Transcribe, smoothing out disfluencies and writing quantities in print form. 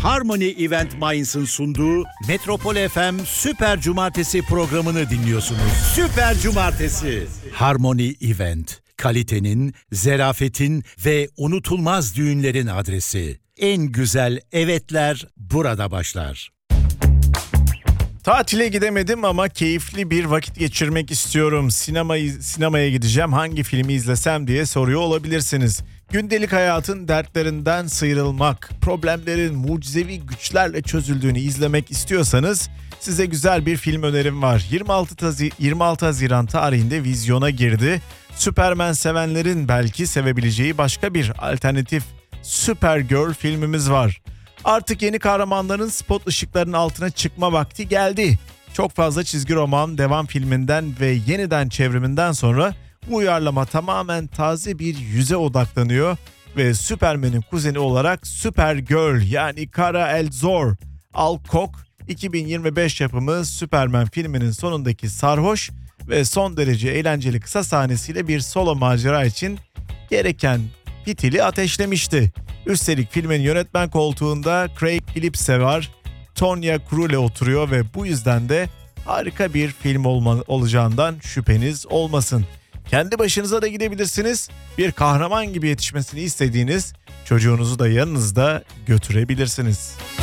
Harmony Event Mainz'ın sunduğu Metropol FM Süper Cumartesi programını dinliyorsunuz. Süper Cumartesi. Harmony Event. Kalitenin, zarafetin ve unutulmaz düğünlerin adresi. En güzel evetler burada başlar. Tatile gidemedim ama keyifli bir vakit geçirmek istiyorum. Sinemaya gideceğim, hangi filmi izlesem diye soruyor olabilirsiniz. Gündelik hayatın dertlerinden sıyrılmak, problemlerin mucizevi güçlerle çözüldüğünü izlemek istiyorsanız size güzel bir film önerim var. 26 Haziran tarihinde vizyona girdi. Superman sevenlerin belki sevebileceği başka bir alternatif Supergirl filmimiz var. Artık yeni kahramanların spot ışıklarının altına çıkma vakti geldi. Çok fazla çizgi roman devam filminden ve yeniden çevriminden sonra bu uyarlama tamamen taze bir yüze odaklanıyor ve Superman'in kuzeni olarak Supergirl yani Kara El-Zor Al-Kok 2025 yapımı Superman filminin sonundaki sarhoş ve son derece eğlenceli kısa sahnesiyle bir solo macera için gereken fitili ateşlemişti. Üstelik filmin yönetmen koltuğunda Craig Phillips'e var, Tonya Crule oturuyor ve bu yüzden de harika bir film olacağından şüpheniz olmasın. Kendi başınıza da gidebilirsiniz. Bir kahraman gibi yetişmesini istediğiniz çocuğunuzu da yanınızda götürebilirsiniz.